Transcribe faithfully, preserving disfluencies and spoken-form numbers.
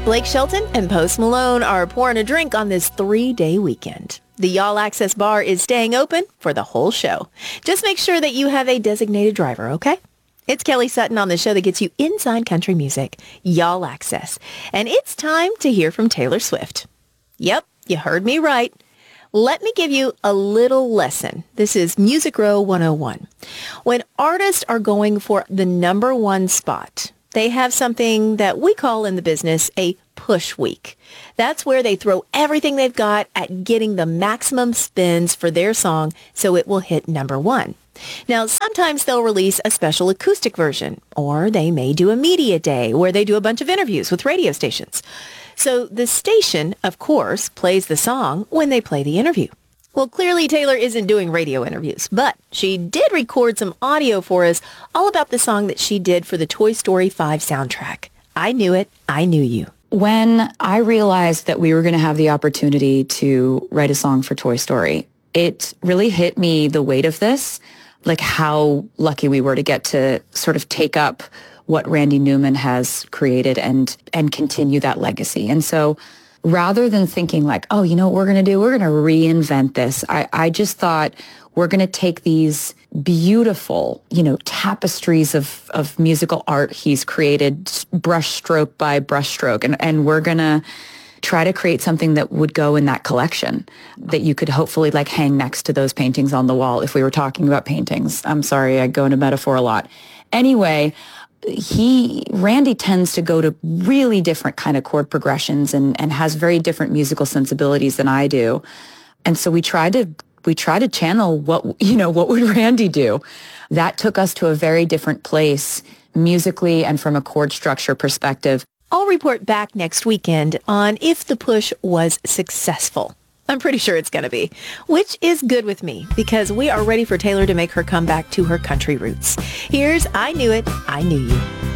Blake Shelton and Post Malone are pouring a drink on this three-day weekend. The Y'all Access bar is staying open for the whole show. Just make sure that you have a designated driver, okay? It's Kelly Sutton on the show that gets you inside country music, Y'all Access. And it's time to hear from Taylor Swift. Yep, you heard me right. Let me give you a little lesson. This is Music Row one oh one. When artists are going for the number one spot, they have something that we call in the business a push week. That's where they throw everything they've got at getting the maximum spins for their song so it will hit number one. Now, sometimes they'll release a special acoustic version, or they may do a media day where they do a bunch of interviews with radio stations. So the station, of course, plays the song when they play the interview. Well, clearly Taylor isn't doing radio interviews, but she did record some audio for us all about the song that she did for the Toy Story five soundtrack. I Knew It, I Knew You. When I realized that we were going to have the opportunity to write a song for Toy Story, it really hit me the weight of this, like how lucky we were to get to sort of take up what Randy Newman has created and and continue that legacy. And so rather than thinking like, oh, you know what we're going to do? We're going to reinvent this. I, I just thought we're going to take these beautiful, you know, tapestries of, of musical art he's created brush stroke by brush stroke. And, and we're going to try to create something that would go in that collection that you could hopefully like hang next to those paintings on the wall if we were talking about paintings. I'm sorry, I go into metaphor a lot. Anyway, he, Randy tends to go to really different kind of chord progressions and, and has very different musical sensibilities than I do. And so we tried to, we tried to channel what, you know, what would Randy do? That took us to a very different place musically and from a chord structure perspective. I'll report back next weekend on if the push was successful. I'm pretty sure it's going to be, which is good with me because we are ready for Taylor to make her comeback to her country roots. Here's I Knew It, I Knew You.